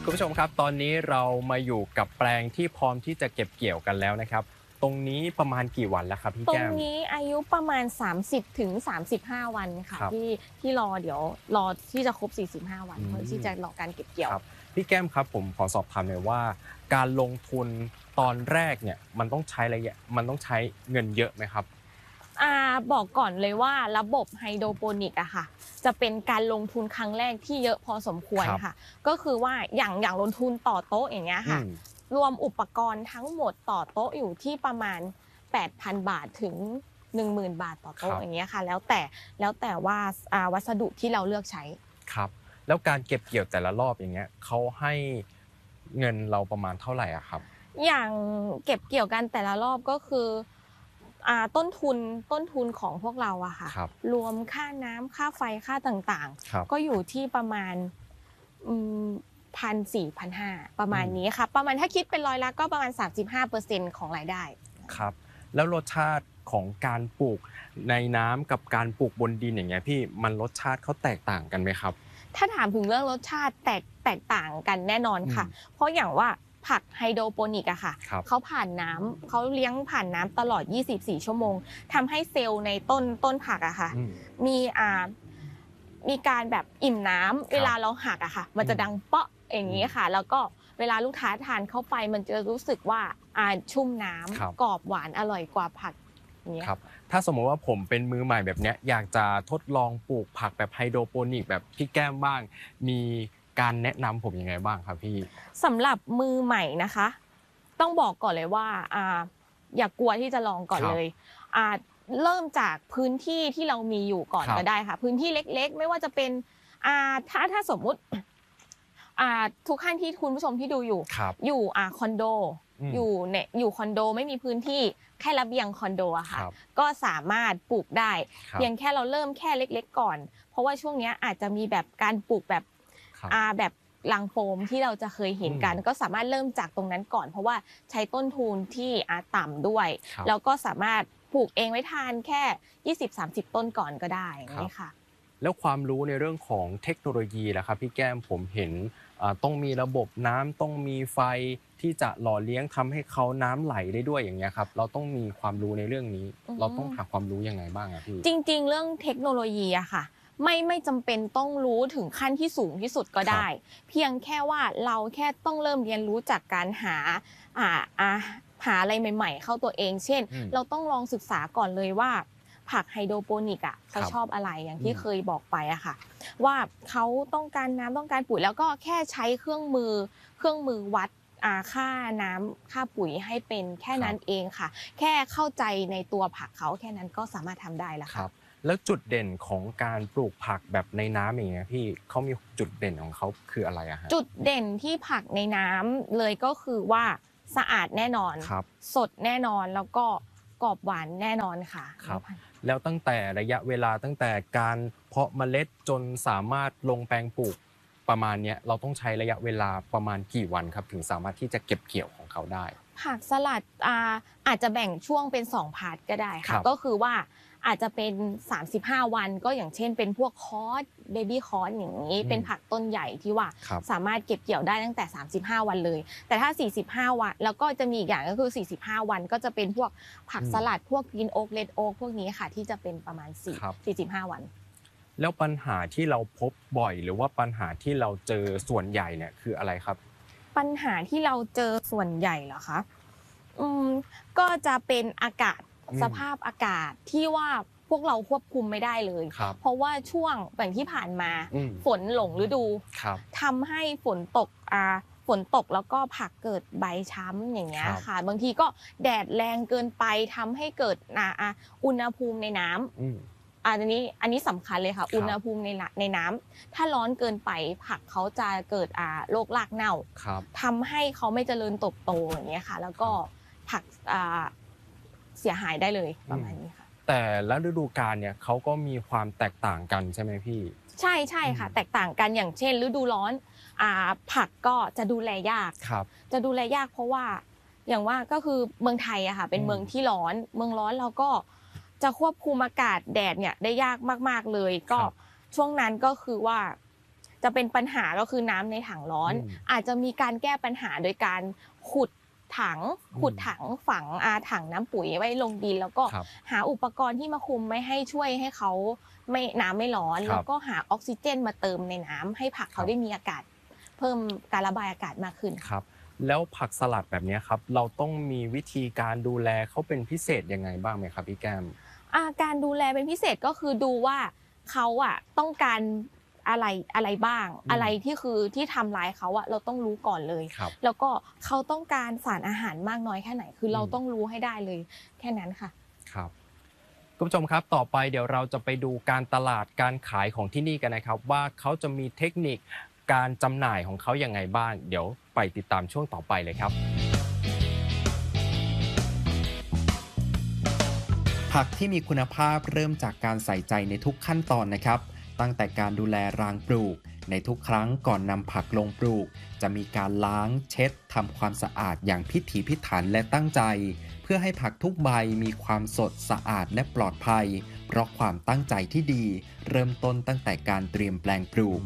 คุณผู้ชมครับตอนนี้เรามาอยู่กับแปลงที่พร้อมที่จะเก็บเกี่ยวกันแล้วนะครับตรงนี้ประมาณกี่วันแล้วครับพี่ตรแก้มงนี้อายุประมาณ30ถึง35วันค่ะครับที่รอเดี๋ยวรอที่จะครบ45วันเพื่อที่จะรอการเก็บเกี่ยวครับพี่แก้มครับผมขอสอบถามหน่อยว่าการลงทุนตอนแรกเนี่ยมันต้องใช้เงินเยอะไหมครับบอกก่อนเลยว่าระบบไฮโดรโปนิกอะค่ะจะเป็นการลงทุนครั้งแรกที่เยอะพอสมควรค่ะก็คือว่าอย่างลงทุนต่อโต๊ะอย่างเงี้ยค่ะรวมอุปกรณ์ทั้งหมดต่อโต๊ะอยู่ที่ประมาณ 8,000 บาทถึง 10,000 บาทต่อโต๊ะอย่างเงี้ยค่ะแล้วแต่ว่าวัสดุที่เราเลือกใช้ครับแล้วการเก็บเกี่ยวแต่ละรอบอย่างเงี้ยเขาให้เงินเราประมาณเท่าไหร่อะครับอย่างเก็บเกี่ยวกันแต่ละรอบก็คือต้นทุนของพวกเราอะค่ะรวมค่าน้ำค่าไฟค่าต่างๆก็อยู่ที่ประมาณ1,400-1,500ประมาณนี้ค่ะประมาณถ้าคิดเป็นร้อยละก็ประมาณ 35% ของรายได้ครับแล้วรสชาติของการปลูกในน้ำกับการปลูกบนดินอย่างเงี้ยพี่มันรสชาติเขาแตกต่างกันไหมครับถ้าถามถึงเรื่องรสชาติแตกต่างกันแน่นอนค่ะเพราะอย่างว่าผักไฮโดรโปนิกอะค่ะเขาผ่านน้ำเขาเลี้ยงผ่านน้ำตลอด24ชั่วโมงทำให้เซลล์ในต้นผักอะค่ะมีการแบบอิ่มน้ำเวลาเราหักอะค่ะมันจะดังเปาะอย่างนี้ค่ะแล้วก็เวลาลูกค้าทานเข้าไปมันจะรู้สึกว่าชุ่มน้ำกรอบหวานอร่อยกว่าผักอย่างนี้ครับถ้าสมมติว่าผมเป็นมือใหม่แบบเนี้ยอยากจะทดลองปลูกผักแบบไฮโดรโปนิกแบบพี่แก้มบ้างมีการแนะนำผมยังไงบ้างครับพี่สำหรับมือใหม่นะคะต้องบอกก่อนเลยว่าอย่ากลัวที่จะลองก่อนเลยเริ่มจากพื้นที่ที่เรามีอยู่ก่อนก็ได้ค่ะพื้นที่เล็กๆไม่ว่าจะเป็นถ้าสมมุติทุกท่านที่คุณผู้ชมที่ดูอยู่คอนโดอยู่คอนโดไม่มีพื้นที่แค่ระเบียงคอนโดอะค่ะก็สามารถปลูกได้เพียงแค่เราเริ่มแค่เล็กๆก่อนเพราะว่าช่วงนี้อาจจะมีแบบการปลูกแบบแบบลังโฟมที่เราจะเคยเห็นกันก็สามารถเริ่มจากตรงนั้นก่อนเพราะว่าใช้ต้นทุนที่ต่ำด้วยแล้วก็สามารถปลูกเองไว้ทานแค่20-30ต้นก่อนก็ได้นี่ค่ะแล้วความรู้ในเรื่องของเทคโนโลยีล่ะครับพี่แก้มผมเห็นต้องมีระบบน้ำต้องมีไฟที่จะหล่อเลี้ยงทำให้เขาน้ำไหลได้ด้วยอย่างเงี้ยครับเราต้องมีความรู้ในเรื่องนี้เราต้องหาความรู้ยังไงบ้างอะพี่จริงๆเรื่องเทคโนโลยีอะค่ะไม่จำเป็นต้องรู้ถึงขั้นที่สูงที่สุดก็ได้เพียงแค่ว่าเราแค่ต้องเริ่มเรียนรู้จากการหาอะไรใหม่ๆเข้าตัวเองเช่นเราต้องลองศึกษาก่อนเลยว่าผักไฮโดรโปนิกอ่ะเขาชอบอะไรอย่างที่เคยบอกไปอะค่ะว่าเขาต้องการน้ำต้องการปุ๋ยแล้วก็แค่ใช้เครื่องมือวัดค่าน้ำค่าปุ๋ยให้เป็นแค่นั้นเองค่ะแค่เข้าใจในตัวผักเขาแค่นั้นก็สามารถทำได้แล้วค่ะแล้วจุดเด่นของการปลูกผักแบบในน้ำอย่างเงี้ยพี่เขามีจุดเด่นของเขาคืออะไรอะฮะจุดเด่นที่ผักในน้ำเลยก็คือว่าสะอาดแน่นอนสดแน่นอนแล้วก็กรอบหวานแน่นอนค่ะครับแล้วตั้งแต่ระยะเวลาตั้งแต่การเพาะเมล็ดจนสามารถลงแปลงปลูกประมาณนี้เราต้องใช้ระยะเวลาประมาณกี่วันครับถึงสามารถที่จะเก็บเกี่ยวของเขาได้ผักสลัดอาจจะแบ่งช่วงเป็น2พาร์ทก็ได้ค่ะก็คือว่าอาจจะเป็น35วันก็อย่างเช่นเป็นพวกคอสเบบี้คอสอย่างนี้เป็นผักต้นใหญ่ที่ว่าสามารถเก็บเกี่ยวได้ตั้งแต่35วันเลยแต่ถ้า45วันแล้วก็จะมีอีกอย่างก็คือ45วันก็จะเป็นพวกผักสลัดพวกกรีนโอ๊กเรดโอ๊กพวกนี้ค่ะที่จะเป็นประมาณ45วันแล้วปัญหาที่เราพบบ่อยหรือว่าปัญหาที่เราเจอส่วนใหญ่เนี่ยคืออะไรครับปัญหาที่เราเจอส่วนใหญ่เหรอคะก็จะเป็นอากาศสภาพอากาศที่ว่าพวกเราควบคุมไม่ได้เลยเพราะว่าช่วงอย่างที่ผ่านมาฝนหลงฤดูทำให้ฝนตกแล้วก็ผักเกิดใบช้ำอย่างเงี้ยค่ะบางทีก็แดดแรงเกินไปทำให้เกิดอุณหภูมิในน้ำอันนี้สำคัญเลยค่ะอุณหภูมิในน้ำถ้าร้อนเกินไปผักเขาจะเกิดโรครากเน่าทำให้เขาไม่เจริญเติบโตอย่างเงี้ยค่ะแล้วก็ผักเสียหายได้เลยประมาณนี้ค่ะแต่ละฤดูกาลเนี่ยเขาก็มีความแตกต่างกันใช่ไหมพี่ใช่ค่ะแตกต่างกันอย่างเช่นฤดูร้อนผักก็จะดูแลยากจะดูแลยากเพราะว่าอย่างว่าก็คือเมืองไทยอะค่ะเป็นเมืองที่ร้อนเมืองร้อนเราก็จะควบคุมอากาศแดดเนี่ยได้ยากมากๆเลยก็ช่วงนั้นก็คือว่าจะเป็นปัญหาก็คือน้ำในถังร้อนอาจจะมีการแก้ปัญหาโดยการขุดถังฝังถังน้ำปุ๋ยไว้ลงดินแล้วก็หาอุปกรณ์ที่มาคุมไม่ให้ช่วยให้เขาไม่น้ำไม่ร้อนแล้วก็หาออกซิเจนมาเติมในน้ำให้ผักเขาได้มีอากาศเพิ่มการระบายอากาศมากขึ้นครับแล้วผักสลัดแบบนี้ครับเราต้องมีวิธีการดูแลเขาเป็นพิเศษยังไงบ้างไหมครับพี่แก้มการดูแลเป็นพิเศษก็คือดูว่าเขาต้องการอะไรบ้างอะไรที่ทำร้ายเขาเราต้องรู้ก่อนเลยแล้วก็เขาต้องการสารอาหารมากน้อยแค่ไหนคือเราต้องรู้ให้ได้เลยแค่นั้นค่ะครับคุณผู้ชมครับต่อไปเดี๋ยวเราจะไปดูการตลาดการขายของที่นี่กันนะครับว่าเขาจะมีเทคนิคการจำหน่ายของเขาอย่างไงบ้างเดี๋ยวไปติดตามช่วงต่อไปเลยครับผักที่มีคุณภาพเริ่มจากการใส่ใจในทุกขั้นตอนนะครับตั้งแต่การดูแลรางปลูกในทุกครั้งก่อนนำผักลงปลูกจะมีการล้างเช็ดทำความสะอาดอย่างพิถีพิถันและตั้งใจเพื่อให้ผักทุกใบมีความสดสะอาดและปลอดภัยเพราะความตั้งใจที่ดีเริ่มต้นตั้งแต่การเตรียมแปลงปลูก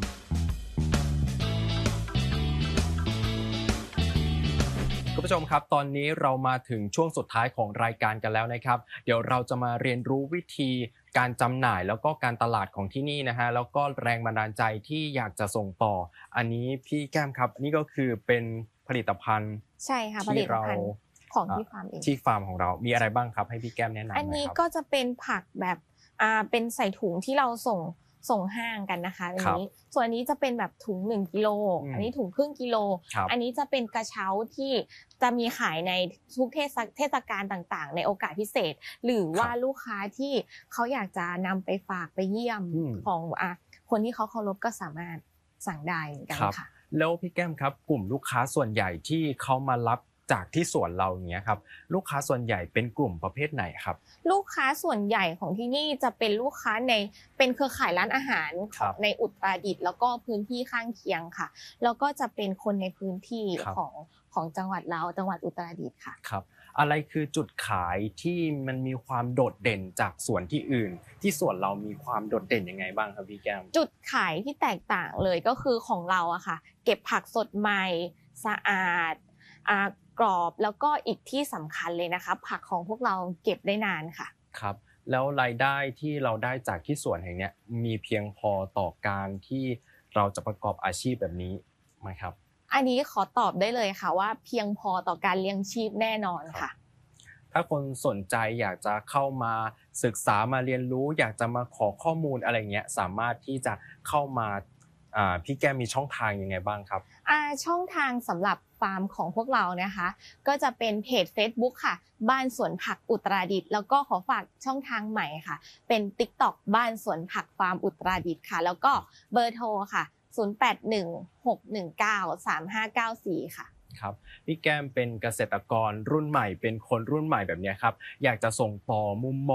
คุณผู้ชมครับตอนนี้เรามาถึงช่วงสุดท้ายของรายการกันแล้วนะครับเดี๋ยวเราจะมาเรียนรู้วิธีการจำหน่ายแล้วก็การตลาดของที่นี่นะฮะแล้วก็แรงบันดาลใจที่อยากจะส่งต่ออันนี้พี่แก้มครับนี่ก็คือเป็นผลิตภัณฑ์ใช่ค่ะผลิตภัณฑ์ของที่ฟาร์มเองที่ฟาร์มของเรามีอะไรบ้างครับให้พี่แก้มแนะนำหน่อยครับอันนี้ก็จะเป็นผักแบบเป็นใส่ถุงที่เราส่งห้างกันนะคะอันนี้ส่วนอันนี้จะเป็นแบบถุง1กิโลอันนี้ถุงครึ่งกิโลอันนี้จะเป็นกระเช้าที่จะมีขายในทุกเทศกาลต่างๆในโอกาสพิเศษหรือว่าลูกค้าที่เขาอยากจะนำไปฝากไปเยี่ยมของคนที่เขาเคารพก็สามารถสั่งได้เหมือนกันค่ะแล้วพี่แก้มครับกลุ่มลูกค้าส่วนใหญ่ที่เขามารับจากที่สวนเราอย่างเงี้ยครับลูกค้าส่วนใหญ่เป็นกลุ่มประเภทไหนครับลูกค้าส่วนใหญ่ของที่นี่จะเป็นลูกค้าเป็นเครือข่ายร้านอาหารในอุตรดิตถ์แล้วก็พื้นที่ข้างเคียงค่ะแล้วก็จะเป็นคนในพื้นที่ของจังหวัดเราจังหวัดอุตรดิตถ์ค่ะครับอะไรคือจุดขายที่มันมีความโดดเด่นจากสวนที่อื่นที่สวนเรามีความโดดเด่นยังไงบ้างครับพี่แก้มจุดขายที่แตกต่างเลยก็คือของเราค่ะเก็บผักสดใหม่สะอาดกรอบแล้วก็อีกที่สำคัญเลยนะคะผักของพวกเราเก็บได้นานค่ะครับแล้วรายได้ที่เราได้จากที่สวนแห่งนี้มีเพียงพอต่อการที่เราจะประกอบอาชีพแบบนี้ไหมครับอันนี้ขอตอบได้เลยค่ะว่าเพียงพอต่อการเลี้ยงชีพแน่นอนค่ะถ้าคนสนใจอยากจะเข้ามาศึกษามาเรียนรู้อยากจะมาขอข้อมูลอะไรเงี้ยสามารถที่จะเข้ามาพี่แก้มมีช่องทางยังไงบ้างครับช่องทางสำหรับฟาร์มของพวกเรานะคะก็จะเป็นเพจ Facebook ค่ะบ้านสวนผักอุตรดิตถ์แล้วก็ขอฝากช่องทางใหม่ค่ะเป็น TikTok บ้านสวนผักฟาร์มอุตรดิตถ์ค่ะแล้วก็เบอร์โทรค่ะ0816193594ค่ะครับพี่แก้มเป็นเกษตรกรรุ่นใหม่เป็นคนรุ่นใหม่แบบนี้ครับอยากจะส่งต่อมุมมอง